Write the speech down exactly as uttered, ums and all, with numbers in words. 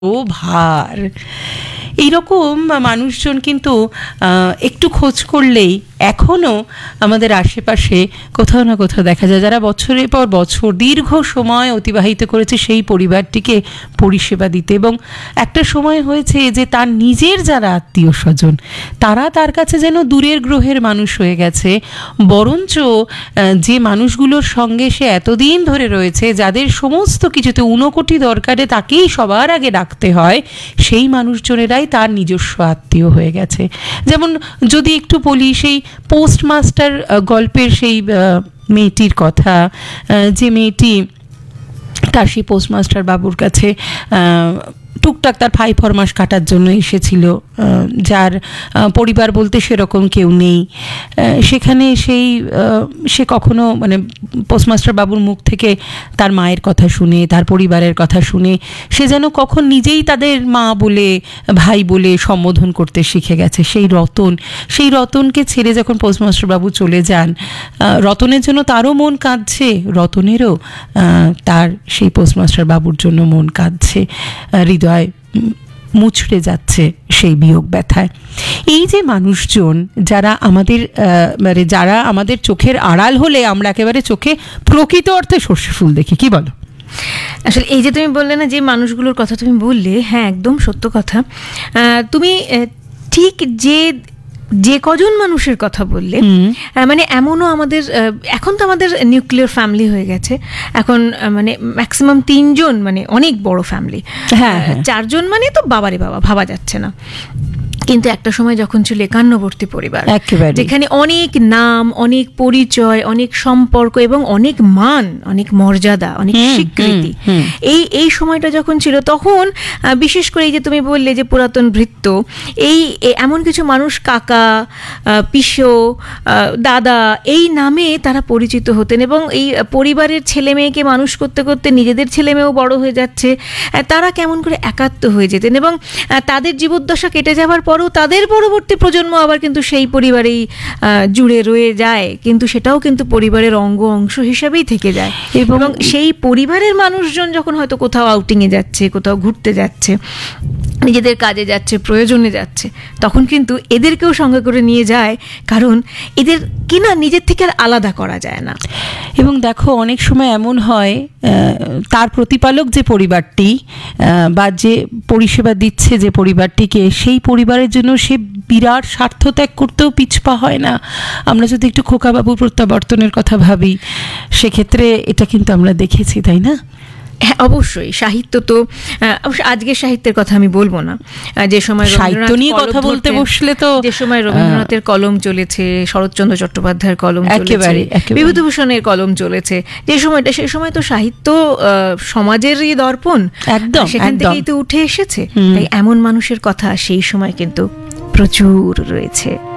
ও ভার। এইরকম মানুষজন কিন্তু একটু খোঁজ করলেই এখনও আমাদের আশেপাশে কোথাও না কোথাও দেখা যায়, যারা বছরের পর বছর দীর্ঘ সময় অতিবাহিত করেছে সেই পরিবারটিকে পরিষেবা দিতে, এবং একটা সময় হয়েছে যে তার নিজের যারা আত্মীয় স্বজন তারা তার কাছে যেন দূরের গ্রহের মানুষ হয়ে গেছে, বরঞ্চ যে মানুষগুলোর সঙ্গে সে এতদিন ধরে রয়েছে, যাদের সমস্ত কিছুতে ঊনকোটি দরকারে তাকেই সবার আগে ডাকতে হয়, সেই মানুষজনেরাই তার নিজস্ব আত্মীয় হয়ে গেছে। যেমন যদি একটু বলি সেই পোস্টমাস্টার গল্পের সেই মেয়েটির কথা, যে মেয়েটি তার সেই পোস্টমাস্টার বাবুর কাছে টুকটাক তার ফাই ফরমাস কাটার জন্য এসেছিল, যার পরিবার বলতে সেরকম কেউ নেই। সেখানে সেই সে কখনো মানে পোস্টমাস্টার বাবুর মুখ থেকে তার মায়ের কথা শুনে, তার পরিবারের কথা শুনে সে যেন কখন নিজেই তাদের মা বলে, ভাই বলে সম্বোধন করতে শিখে গেছে। সেই রতন, সেই রতনকে ছেড়ে যখন পোস্টমাস্টার বাবু চলে যান, রতনের জন্য তারও মন কাঁদছে, রতনেরও তার সেই পোস্টমাস্টার বাবুর জন্য মন কাঁদছে, হৃদয় মুচড়ে যাচ্ছে সেই বিয়োগ ব্যথায়। এই যে মানুষজন যারা আমাদের মানে যারা আমাদের চোখের আড়াল হলে আমরা একেবারে চোখে প্রকৃত অর্থে সর্ষে ফুল দেখি, কি বলো? আসলে এই যে তুমি বললে না যে মানুষগুলোর কথা তুমি বললে, হ্যাঁ একদম সত্য কথা। তুমি ঠিক যে যে কজন মানুষের কথা বললে, মানে এমনও আমাদের এখন তো আমাদের নিউক্লিয়ার ফ্যামিলি হয়ে গেছে, এখন মানে ম্যাক্সিমাম তিনজন, মানে অনেক বড় ফ্যামিলি। হ্যাঁ, চারজন মানে তো বাবারে বাবা, ভাবা যাচ্ছে না। কিন্তু একটা সময় যখন ছিল একান্নবর্তী পরিবার, যেখানে অনেক নাম, অনেক পরিচয়, অনেক সম্পর্ক এবং অনেক মান, অনেক মর্যাদা, অনেক স্বীকৃতি, এই এই সময়টা যখন ছিল, তখন বিশেষ করে এই যে তুমি বললে যে পুরাতন ভৃত্য, এই এমন কিছু মানুষ কাকা, পিসো, দাদা এই নামে তারা পরিচিত হতেন, এবং এই পরিবারের ছেলে মেয়েকে মানুষ করতে করতে নিজেদের ছেলে মেয়েও বড় হয়ে যাচ্ছে, তারা কেমন করে একাত্ম হয়ে যেতেন, এবং তাদের জীবদ্দশা কেটে যাওয়ার পরও তাদের পরবর্তী প্রজন্ম আবার কিন্তু সেই পরিবারেই জুড়ে রয়ে যায়, কিন্তু সেটাও কিন্তু পরিবারের অঙ্গ অংশ হিসাবেই থেকে যায়। এবং সেই পরিবারের মানুষজন যখন হয়তো কোথাও আউটিংয়ে যাচ্ছে, কোথাও ঘুরতে যাচ্ছে, নিজেদের কাজে যাচ্ছে, প্রয়োজনে যাচ্ছে, তখন কিন্তু এদেরকেও সঙ্গে করে নিয়ে যায়, কারণ এদের কিনা নিজের থেকে আর আলাদা করা যায় না। এবং দেখো অনেক সময় এমন হয় তার প্রতিপালক যে পরিবারটি বা যে পরিষেবা দিচ্ছে যে পরিবারটিকে, সেই পরিবারের জন্য সে বিরাট স্বার্থ ত্যাগ করতেও পিছপা হয় না। আমরা যদি একটু খোকাবাবু প্রত্যাবর্তনের কথা ভাবি, সেক্ষেত্রে এটা কিন্তু আমরা দেখেছি, তাই না? হ্যাঁ অবশ্যই। সাহিত্য তো অবশ্য আজকের সাহিত্যের কথা আমি বলবো না, যে সময় সাহিত্য নিয়ে কথা বলতে বসলে তো যে সময় রবীন্দ্রনাথের কলম চলেছে, শরৎচন্দ্র চট্টোপাধ্যায়ের কলম চলেছে, বিভূতিভূষণের কলম চলেছে, যে সময়টা, সেই সময় তো সাহিত্য সমাজেরই দর্পণ, একদম সেখান থেকেই তো উঠে এসেছে। তাই এমন মানুষের কথা সেই সময় কিন্তু প্রচুর রয়েছে।